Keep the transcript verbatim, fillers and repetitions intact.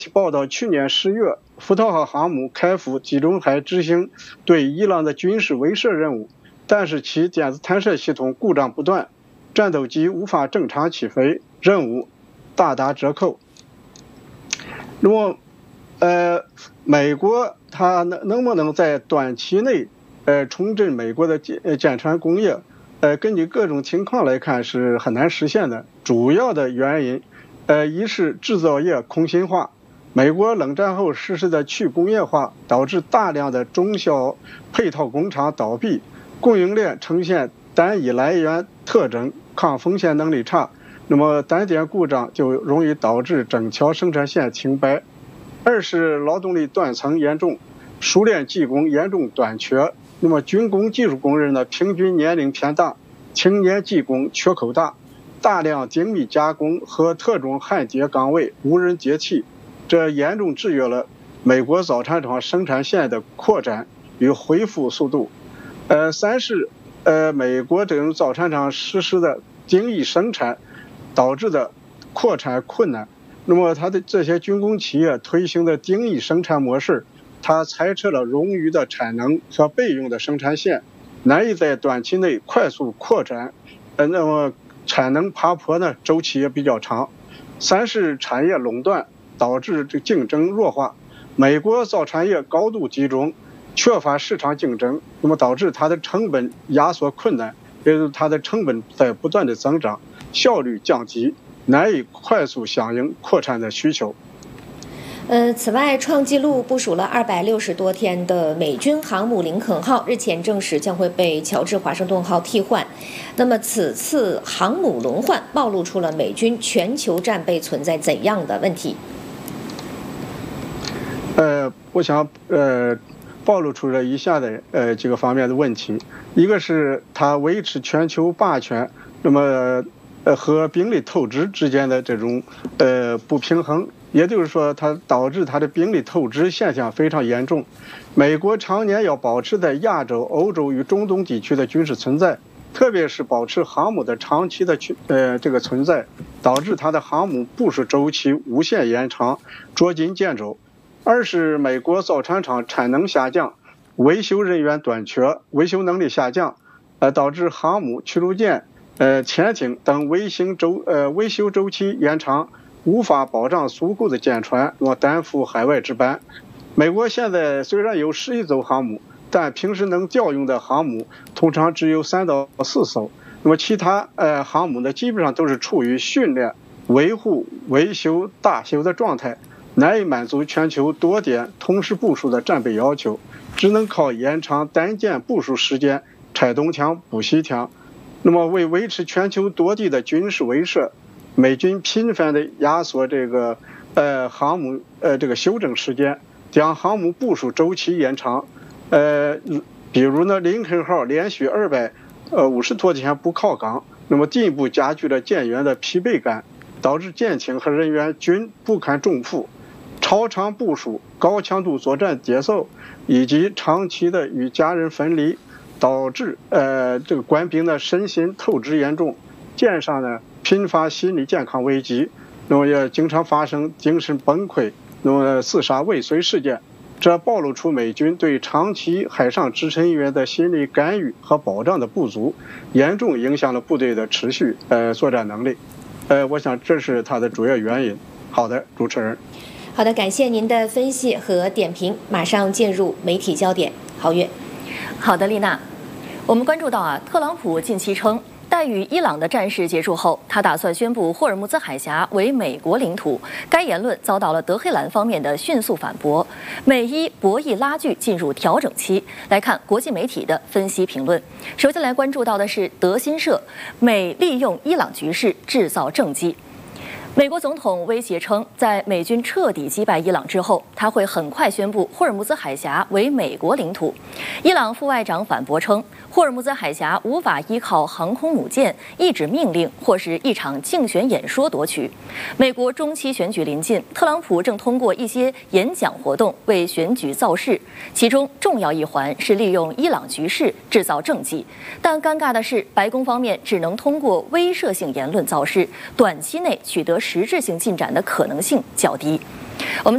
报道，去年十月，福特号航母开赴地中海执行对伊朗的军事威慑任务，但是其电子弹射系统故障不断，战斗机无法正常起飞，任务大打折扣。那么，呃，美国它能能不能在短期内，呃，重振美国的舰舰船工业？呃，根据各种情况来看是很难实现的。主要的原因，呃，一是制造业空心化。美国冷战后实施的去工业化，导致大量的中小配套工厂倒闭，供应链呈现单一来源特征，抗风险能力差。那么单点故障就容易导致整条生产线停摆。二是劳动力断层严重，熟练技工严重短缺。那么军工技术工人的平均年龄偏大，青年技工缺口大，大量精密加工和特种焊接岗位无人接替。这严重制约了美国造船厂生产线的扩展与恢复速度。呃，三是呃美国这种造船厂实施的精益生产导致的扩产困难。那么它的这些军工企业推行的精益生产模式，它裁撤了冗余的产能和备用的生产线，难以在短期内快速扩展。呃，那么产能爬坡呢，周期也比较长。三是产业垄断。导致这竞争弱化，美国造船业高度集中，缺乏市场竞争，那么导致它的成本压缩困难，也就是它的成本在不断的增长，效率降低，难以快速响应扩产的需求。 呃，此外，创纪录部署了二百六十多天的美军航母林肯号日前证实将会被乔治华盛顿号替换。那么，此次航母轮换暴露出了美军全球战备存在怎样的问题？ 呃，我想呃暴露出了以下的呃几个方面的问题，一个是它维持全球霸权，那么呃和兵力透支之间的这种呃不平衡，也就是说它导致它的兵力透支现象非常严重。美国常年要保持在亚洲、欧洲与中东地区的军事存在，特别是保持航母的长期的呃这个存在，导致它的航母部署周期无限延长，捉襟见肘。二是美国造船厂产能下降，维修人员短缺，维修能力下降，呃，导致航母、驱逐舰、呃潜艇等维修周呃维修周期延长，无法保障足够的舰船，那么担负海外值班。美国现在虽然有十一艘航母，但平时能调用的航母通常只有三到四艘，那么其他呃航母呢，基本上都是处于训练、维护、维修、大修的状态。难以满足全球多点同时部署的战备要求，只能靠延长单舰部署时间，拆东墙补西墙。那么为维持全球多地的军事威慑，美军频繁地压缩这个呃航母呃这个修正时间，将航母部署周期延长。呃，比如呢，林肯号连续二百呃五十多天不靠港，那么进一步加剧了舰员的疲惫感，导致舰艇和人员均不堪重负。超长部署、高强度作战节奏以及长期的与家人分离，导致呃这个官兵的身心透支严重，舰上呢频发心理健康危机，那么也经常发生精神崩溃，那么自杀未遂事件。这暴露出美军对长期海上执勤人员的心理干预和保障的不足，严重影响了部队的持续呃作战能力。呃，我想这是它的主要原因。好的，主持人。 好的，感谢您的分析和点评。马上进入媒体焦点，郝月。 好的，丽娜，我们关注到啊，特朗普近期称，待与伊朗的战事结束后，他打算宣布霍尔木兹海峡为美国领土。该言论遭到了德黑兰方面的迅速反驳，美伊博弈拉锯进入调整期。来看国际媒体的分析评论。首先来关注到的是德新社，美利用伊朗局势制造政绩。美国总统威胁称，在美军彻底击败伊朗之后，他会很快宣布霍尔木兹海峡为美国领土。伊朗副外长反驳称，霍尔木兹海峡无法依靠航空母舰、一纸命令或是一场竞选演说夺取。美国中期选举临近，特朗普正通过一些演讲活动为选举造势，其中重要一环是利用伊朗局势制造政绩。但尴尬的是，白宫方面只能通过威慑性言论造势，短期内取得实质性进展的可能性较低。我们